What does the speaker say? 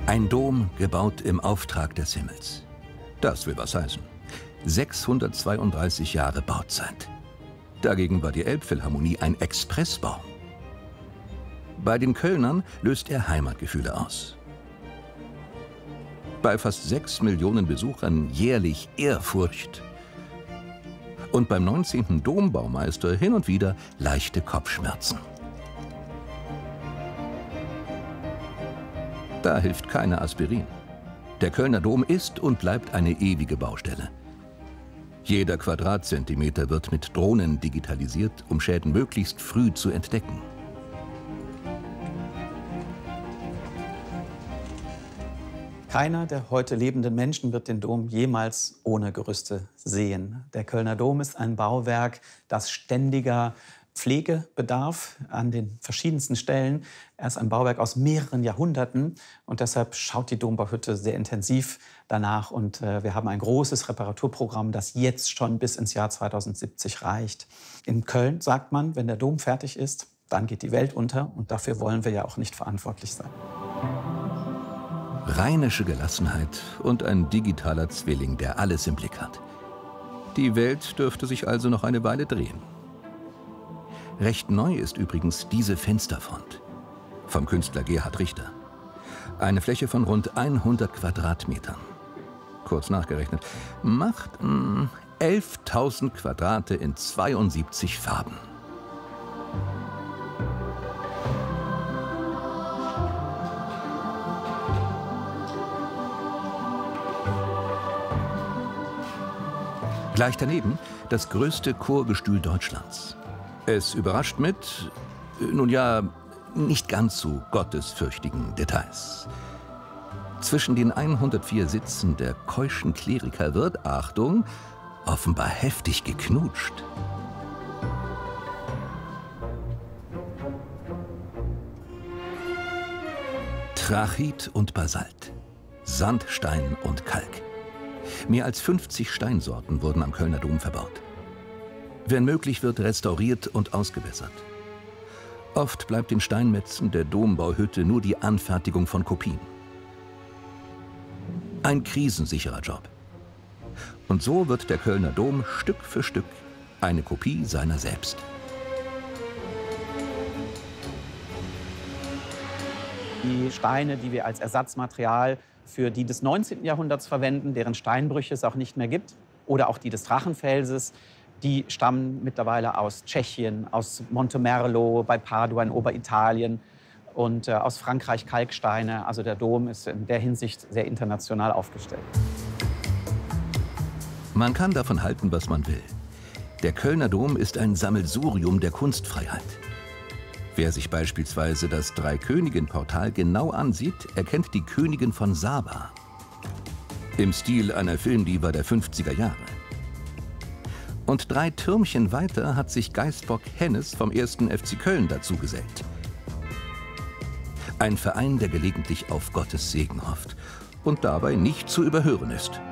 Ein Dom gebaut im Auftrag des Himmels. Das will was heißen. 632 Jahre Bauzeit. Dagegen war die Elbphilharmonie ein Expressbau. Bei den Kölnern löst er Heimatgefühle aus. Bei fast 6 Millionen Besuchern jährlich Ehrfurcht. Und beim 19. Dombaumeister hin und wieder leichte Kopfschmerzen. Da hilft keine Aspirin. Der Kölner Dom ist und bleibt eine ewige Baustelle. Jeder Quadratzentimeter wird mit Drohnen digitalisiert, um Schäden möglichst früh zu entdecken. Keiner der heute lebenden Menschen wird den Dom jemals ohne Gerüste sehen. Der Kölner Dom ist ein Bauwerk, das ständiger Pflege bedarf an den verschiedensten Stellen. Er ist ein Bauwerk aus mehreren Jahrhunderten und deshalb schaut die Dombauhütte sehr intensiv danach. Und wir haben ein großes Reparaturprogramm, das jetzt schon bis ins Jahr 2070 reicht. In Köln sagt man, wenn der Dom fertig ist, dann geht die Welt unter und dafür wollen wir ja auch nicht verantwortlich sein. Rheinische Gelassenheit und ein digitaler Zwilling, der alles im Blick hat. Die Welt dürfte sich also noch eine Weile drehen. Recht neu ist übrigens diese Fensterfront vom Künstler Gerhard Richter. Eine Fläche von rund 100 Quadratmetern. Kurz nachgerechnet, macht 11.000 Quadrate in 72 Farben. Gleich daneben das größte Chorgestühl Deutschlands. Es überrascht mit, nun ja, nicht ganz so gottesfürchtigen Details. Zwischen den 104 Sitzen der keuschen Kleriker wird, Achtung, offenbar heftig geknutscht. Trachyt und Basalt, Sandstein und Kalk. Mehr als 50 Steinsorten wurden am Kölner Dom verbaut. Wenn möglich, wird restauriert und ausgebessert. Oft bleibt den Steinmetzen der Dombauhütte nur die Anfertigung von Kopien. Ein krisensicherer Job. Und so wird der Kölner Dom Stück für Stück eine Kopie seiner selbst. Die Steine, die wir als Ersatzmaterial für die des 19. Jahrhunderts verwenden, deren Steinbrüche es auch nicht mehr gibt, oder auch die des Drachenfelses, die stammen mittlerweile aus Tschechien, aus Montemerlo, bei Padua in Oberitalien und aus Frankreich Kalksteine. Also der Dom ist in der Hinsicht sehr international aufgestellt. Man kann davon halten, was man will. Der Kölner Dom ist ein Sammelsurium der Kunstfreiheit. Wer sich beispielsweise das Dreikönigen-Portal genau ansieht, erkennt die Königin von Saba. Im Stil einer Filmdiva der 50er Jahre. Und 3 Türmchen weiter hat sich Geißbock Hennes vom 1. FC Köln dazugesellt. Ein Verein, der gelegentlich auf Gottes Segen hofft und dabei nicht zu überhören ist.